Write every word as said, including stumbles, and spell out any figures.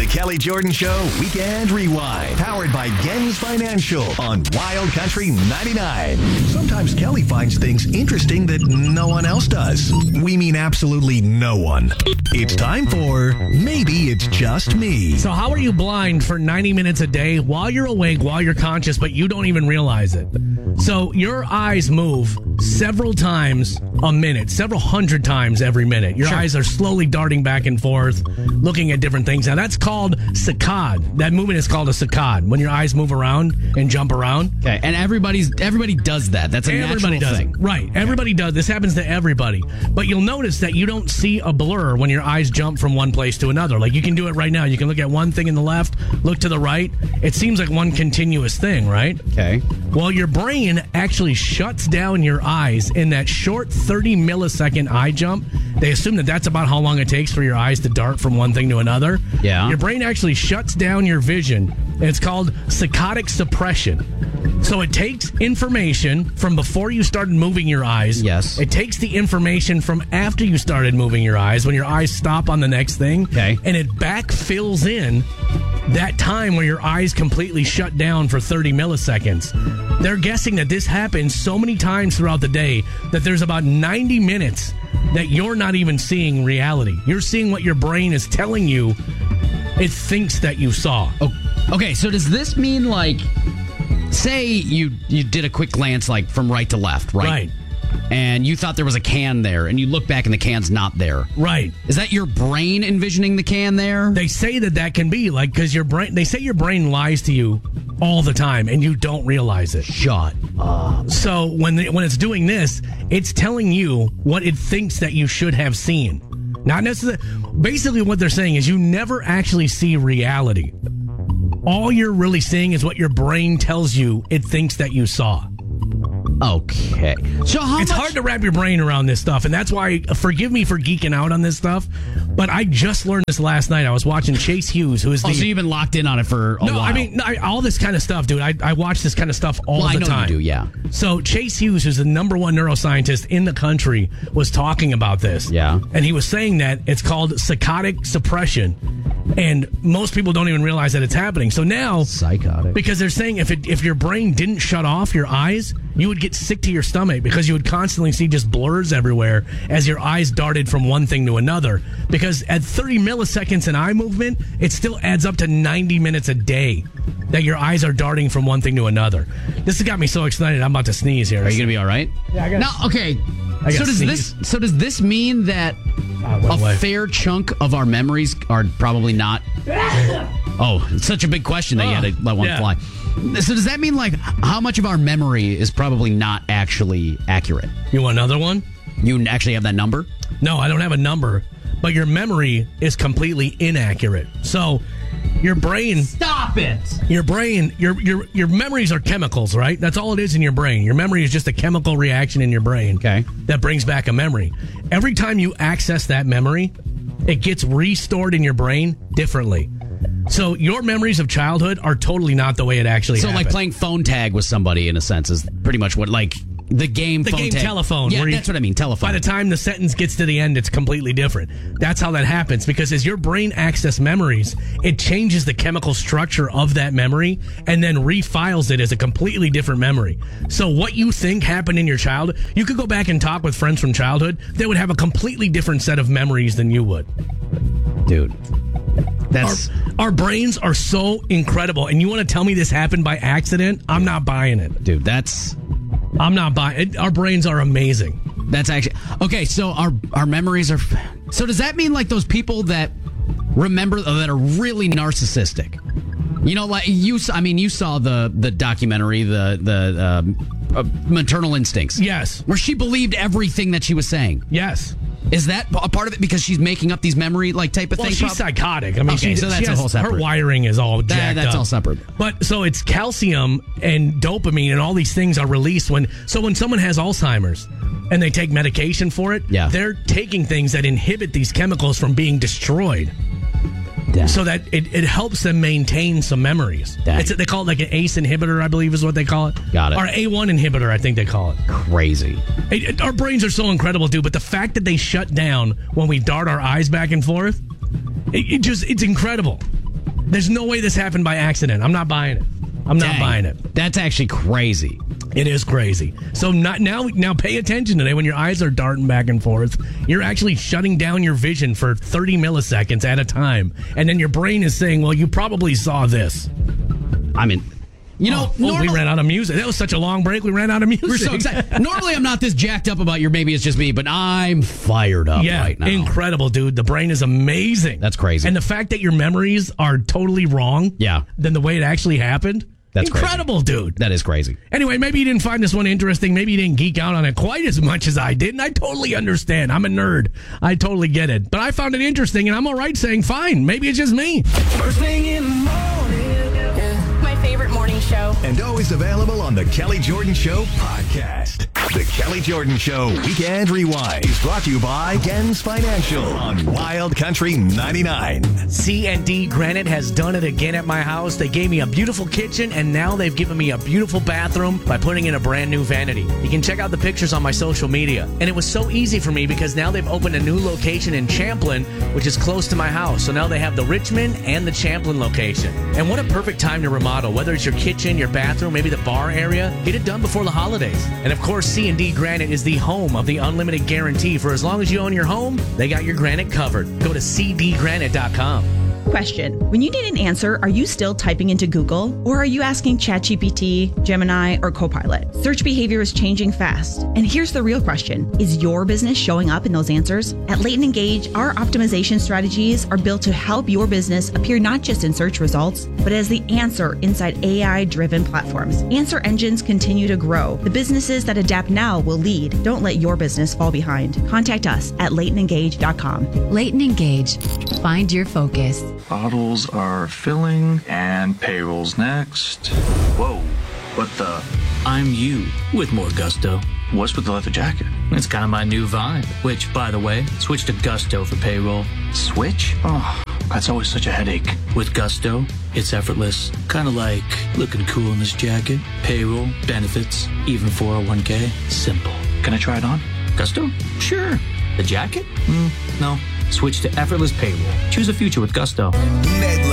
Kelly Jordan Show Weekend Rewind. Powered by Gens Financial on Wild Country ninety-nine. Sometimes Kelly finds things interesting that no one else does. We mean absolutely no one. It's time for Maybe It's Just Me. So how are you blind for ninety minutes a day while you're awake, while you're conscious, but you don't even realize it? So your eyes move several times a minute, several hundred times every minute. Your Sure. eyes are slowly darting back and forth, looking at different things. Now that's called saccade. That movement is called a saccade, when your eyes move around and jump around. Okay, and everybody's everybody does that. That's a Everybody natural does thing. it. Right. Everybody does. This happens to everybody. But you'll notice that you don't see a blur when your eyes jump from one place to another. Like you can do it right now. You can look at one thing in the left, look to the right. It seems like one continuous thing, right? Okay. Well, your brain actually shuts down your eyes in that short thirty millisecond eye jump. They assume that that's about how long it takes for your eyes to dart from one thing to another. Yeah. Your brain actually shuts down your vision, and it's called saccadic suppression. So it takes information from before you started moving your eyes. Yes. It takes the information from after you started moving your eyes, when your eyes stop on the next thing. Okay. And it back fills in that time where your eyes completely shut down for thirty milliseconds. They're guessing that this happens so many times throughout the day that there's about ninety minutes that you're not even seeing reality. You're seeing what your brain is telling you it thinks that you saw. Oh, okay, so does this mean, like, say you you did a quick glance, like, from right to left, right? Right. And you thought there was a can there, and you look back and the can's not there. Right. Is that your brain envisioning the can there? They say that that can be, like, because your brain, they say your brain lies to you all the time and you don't realize it. Shut up. So when when it's doing this, it's telling you what it thinks that you should have seen. Not necessarily. Basically, what they're saying is you never actually see reality. All you're really seeing is what your brain tells you it thinks that you saw. Okay. So how It's much... hard to wrap your brain around this stuff, and that's why, forgive me for geeking out on this stuff, but I just learned this last night. I was watching Chase Hughes, who is the... Oh, so you've been locked in on it for a no, while. I mean, no, I, all this kind of stuff, dude. I, I watch this kind of stuff all well, the I know time. you do, yeah. So Chase Hughes, who's the number one neuroscientist in the country, was talking about this. Yeah. And he was saying that it's called saccadic suppression. And most people don't even realize that it's happening. So now, Psychotic. because they're saying if it, if your brain didn't shut off your eyes, you would get sick to your stomach because you would constantly see just blurs everywhere as your eyes darted from one thing to another. Because at thirty milliseconds in eye movement, it still adds up to ninety minutes a day that your eyes are darting from one thing to another. This has got me so excited. I'm about to sneeze here. Are you going to be all right? Yeah, I got Now, okay. I So gotta does sneeze. this so does this mean that Ah, went a away. fair chunk of our memories are probably not? Oh, it's such a big question that you had to let one Yeah. fly. So does that mean, like, how much of our memory is probably not actually accurate? You want another one? You actually have that number? No, I don't have a number, but your memory is completely inaccurate. So your brain, Stop it! your brain, your your your memories are chemicals, right? That's all it is in your brain. Your memory is just a chemical reaction in your brain Okay. that brings back a memory. Every time you access that memory, it gets restored in your brain differently. So your memories of childhood are totally not the way it actually So, happened. like, playing phone tag with somebody, in a sense, is pretty much what, like, the game the phone game tag. telephone. Yeah, where you- that's what I mean, telephone. By the time the sentence gets to the end, it's completely different. That's how that happens, because as your brain accesses memories, it changes the chemical structure of that memory and then refiles it as a completely different memory. So what you think happened in your childhood, you could go back and talk with friends from childhood, they would have a completely different set of memories than you would. Dude. Our, That's... our brains are so incredible, and you want to tell me this happened by accident? I'm not buying it. Dude, that's... I'm not buying it. Our brains are amazing. That's actually okay. So our our memories are. So does that mean, like, those people that remember that are really narcissistic? You know, like you. I mean, you saw the the documentary, the the um, uh, Maternal Instincts. Yes. Where she believed everything that she was saying. Yes. Is that a part of it because she's making up these memory like type of Well, thing? she's prob- psychotic. I mean, Okay, she, so that's she a has, whole separate- her wiring is all That- jacked that's up. all separate. But so it's calcium and dopamine and all these things are released when. So when someone has Alzheimer's and they take medication for it, Yeah. they're taking things that inhibit these chemicals from being destroyed. Damn. So that it, it helps them maintain some memories. Dang. It's, they call it like an A C E inhibitor, I believe is what they call it. Got it. Or A one inhibitor, I think they call it. Crazy. It- it- our brains are so incredible, dude. But the fact that they shut down when we dart our eyes back and forth, it, it just it's incredible. There's no way this happened by accident. I'm not buying it. I'm not Dang. buying it. That's actually crazy. It is crazy. So not, now, now pay attention today when your eyes are darting back and forth. You're actually shutting down your vision for thirty milliseconds at a time. And then your brain is saying, well, you probably saw this. I mean, you know, oh, oh, normal- we ran out of music. That was such a long break. We ran out of music. We're so excited. Normally, I'm not this jacked up about your maybe it's just me, but I'm fired up yeah, right now. Incredible, dude. The brain is amazing. That's crazy. And the fact that your memories are totally wrong Yeah. than the way it actually happened. That's incredible, crazy. dude. That is crazy. Anyway, maybe you didn't find this one interesting. Maybe you didn't geek out on it quite as much as I did. And I totally understand. I'm a nerd. I totally get it. But I found it interesting, and I'm all right saying, fine, maybe it's just me. First thing in the morning. Yeah. My favorite morning show. And always available on the Kelly Jordan Show podcast. The Kelly Jordan Show Weekend Rewind is brought to you by Gens Financial on Wild Country ninety-nine. C and D Granite has done it again at my house. They gave me a beautiful kitchen, and now they've given me a beautiful bathroom by putting in a brand new vanity. You can check out the pictures on my social media. And it was so easy for me because now they've opened a new location in Champlin, which is close to my house. So now they have the Richmond and the Champlin location. And what a perfect time to remodel, whether it's your kitchen, your bathroom, maybe the bar area. Get it done before the holidays. And of course, C and D Granite is the home of the unlimited guarantee. For as long as you own your home, they got your granite covered. Go to c d granite dot com. Question. When you need an answer, are you still typing into Google? Or are you asking ChatGPT, Gemini, or Copilot? Search behavior is changing fast. And here's the real question. Is your business showing up in those answers? At Leighton Engage, our optimization strategies are built to help your business appear not just in search results, but as the answer inside A I-driven platforms. Answer engines continue to grow. The businesses that adapt now will lead. Don't let your business fall behind. Contact us at leighton engage dot com. Leighton Engage. Find your focus. Bottles are filling and payroll's next. Whoa, what the? I'm you with more gusto. What's with the leather jacket? It's kind of my new vibe, which, by the way, switch to Gusto for payroll. Switch? Oh, that's always such a headache. With Gusto, it's effortless. Kind of like looking cool in this jacket. Payroll, benefits, even four oh one k. Simple. Can I try it on? Gusto? Sure. The jacket? Mm, no. Switch to effortless payroll. Choose a future with Gusto.